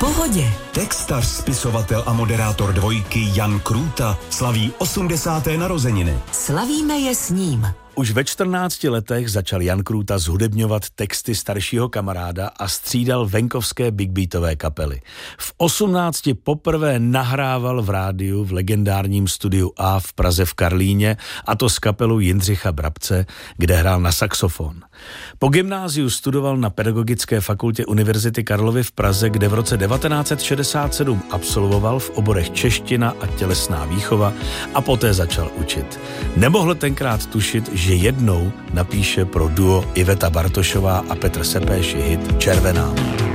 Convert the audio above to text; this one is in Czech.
Pohodě. Textař, spisovatel a moderátor Dvojky Jan Krůta slaví 80. narozeniny. Slavíme je s ním. Už ve 14 letech začal Jan Krůta zhudebňovat texty staršího kamaráda a střídal venkovské big beatové kapely. V 18 poprvé nahrával v rádiu v legendárním studiu A v Praze v Karlíně, a to s kapelou Jindřicha Brabce, kde hrál na saxofon. Po gymnáziu studoval na Pedagogické fakultě Univerzity Karlovy v Praze, kde v roce 1967 absolvoval v oborech čeština a tělesná výchova a poté začal učit. Nemohl tenkrát tušit, že jednou napíše pro duo Iveta Bartošová a Petr Sepeš hit Červená.